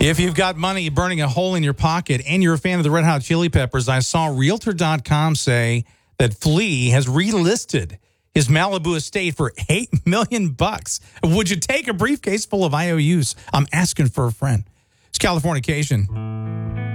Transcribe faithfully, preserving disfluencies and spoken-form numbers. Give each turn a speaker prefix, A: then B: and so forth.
A: If you've got money burning a hole in your pocket and you're a fan of the Red Hot Chili Peppers, I saw Realtor dot com say that Flea has relisted his Malibu estate for eight million bucks. Would you take a briefcase full of I O Us? I'm asking for a friend. It's Californication.